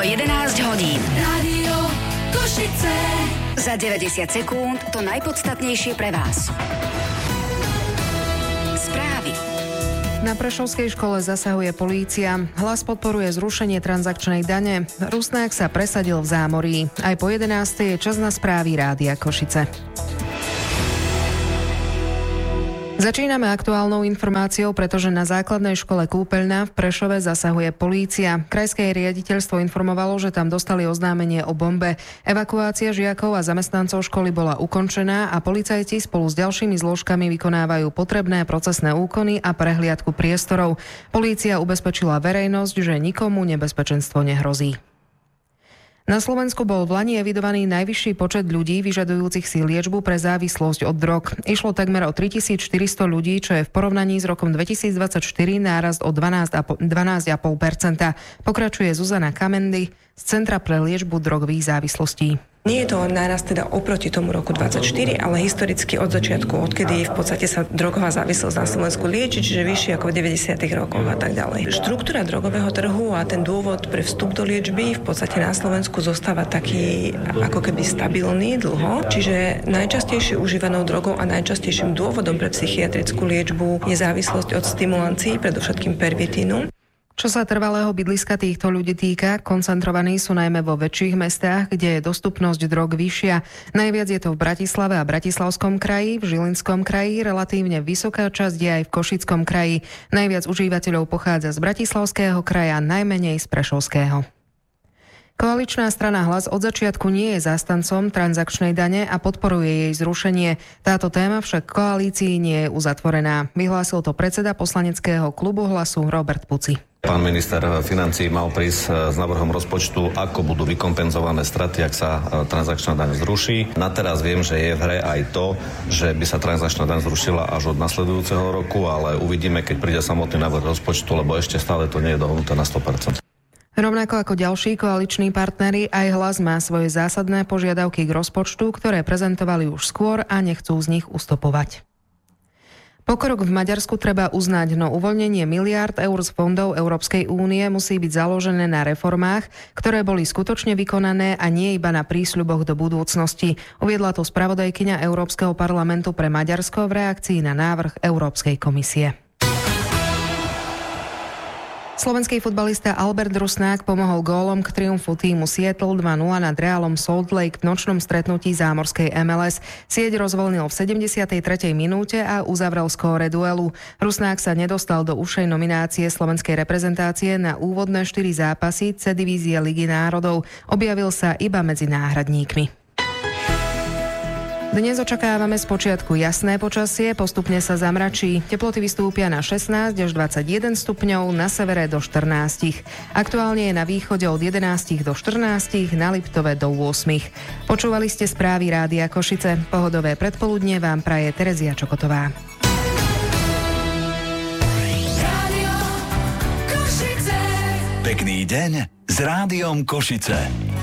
11 hodín. Rádio Košice. Za 90 sekúnd to najpodstatnejšie pre vás. Správy. Na Prešovskej škole zasahuje polícia. Hlas podporuje zrušenie transakčnej dane. Rusnák sa presadil v Zámorí. Aj po 11. je čas na správy Rádia Košice. Začíname aktuálnou informáciou, pretože na základnej škole Kúpeľná v Prešove zasahuje polícia. Krajské riaditeľstvo informovalo, že tam dostali oznámenie o bombe. Evakuácia žiakov a zamestnancov školy bola ukončená a policajti spolu s ďalšími zložkami vykonávajú potrebné procesné úkony a prehliadku priestorov. Polícia ubezpečila verejnosť, že nikomu nebezpečenstvo nehrozí. Na Slovensku bol vlani evidovaný najvyšší počet ľudí vyžadujúcich si liečbu pre závislosť od drog. Išlo takmer o 3400 ľudí, čo je v porovnaní s rokom 2024 nárast o 12,5%. Pokračuje Zuzana Kamendy z Centra pre liečbu drogových závislostí. Nie je to nárast teda oproti tomu roku 2024, ale historicky od začiatku, odkedy v podstate sa drogová závislosť na Slovensku lieči, čiže vyššie ako v 90. rokoch a tak ďalej. Štruktúra drogového trhu a ten dôvod pre vstup do liečby v podstate na Slovensku zostáva taký ako keby stabilný dlho, čiže najčastejšie užívanou drogou a najčastejším dôvodom pre psychiatrickú liečbu je závislosť od stimulancií, predovšetkým pervitínu. Čo sa trvalého bydliska týchto ľudí týka, koncentrovaní sú najmä vo väčších mestách, kde je dostupnosť drog vyššia. Najviac je to v Bratislave a Bratislavskom kraji, v Žilinskom kraji, relatívne vysoká časť je aj v Košickom kraji. Najviac užívateľov pochádza z Bratislavského kraja, najmenej z Prešovského. Koaličná strana Hlas od začiatku nie je zástancom transakčnej dane a podporuje jej zrušenie. Táto téma však koalícii nie je uzatvorená. Vyhlásil to predseda poslaneckého klubu Hlasu Robert Puci. Pán minister financií mal prísť s návrhom rozpočtu, ako budú vykompenzované straty, ak sa transakčná daň zruší. Na teraz viem, že je v hre aj to, že by sa transakčná daň zrušila až od nasledujúceho roku, ale uvidíme, keď príde samotný návrh rozpočtu, lebo ešte stále to nie je dohodnuté na 100%. Rovnako ako ďalší koaliční partneri, aj Hlas má svoje zásadné požiadavky k rozpočtu, ktoré prezentovali už skôr a nechcú z nich ustupovať. Pokrok v Maďarsku treba uznať, no uvoľnenie miliárd eur z fondov Európskej únie musí byť založené na reformách, ktoré boli skutočne vykonané a nie iba na prísľuboch do budúcnosti. Uviedla to spravodajkyňa Európskeho parlamentu pre Maďarsko v reakcii na návrh Európskej komisie. Slovenský futbalista Albert Rusnák pomohol gólom k triumfu týmu Seattle 2-0 nad Realom Salt Lake v nočnom stretnutí zámorskej MLS. Sieť rozvoľnil v 73. minúte a uzavrel skóre duelu. Rusnák sa nedostal do užšej nominácie slovenskej reprezentácie na úvodné 4 zápasy C divízie Ligy národov. Objavil sa iba medzi náhradníkmi. Dnes očakávame spočiatku jasné počasie, postupne sa zamračí. Teploty vystúpia na 16 až 21 stupňov, na severe do 14. Aktuálne je na východe od 11 do 14, na Liptove do 8. Počúvali ste správy Rádia Košice. Pohodové predpoludnie vám praje Terezia Čokotová. Pekný deň s Rádiom Košice.